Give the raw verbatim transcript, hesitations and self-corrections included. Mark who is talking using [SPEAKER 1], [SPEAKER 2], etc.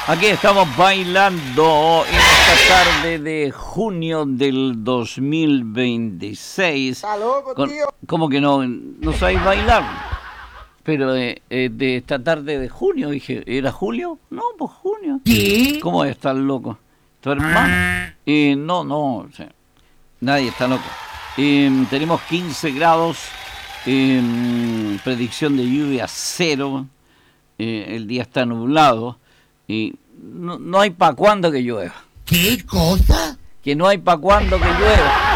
[SPEAKER 1] Aquí estamos bailando en esta tarde de junio del dos mil veintiséis.
[SPEAKER 2] ¿Está loco,
[SPEAKER 1] Con,
[SPEAKER 2] tío?
[SPEAKER 1] ¿Cómo que no? ¿No sabéis bailar? Pero eh, eh, de esta tarde de junio, dije, ¿era julio? No, pues junio.
[SPEAKER 3] ¿Qué?
[SPEAKER 1] ¿Cómo estás loco? ¿Tu hermano? Eh, no, no, o sea, nadie está loco. Eh, tenemos quince grados, eh, predicción de lluvia cero, eh, el día está nublado y no, no hay para cuándo que llueva.
[SPEAKER 3] ¿Qué cosa?
[SPEAKER 1] Que no hay para cuándo que llueva.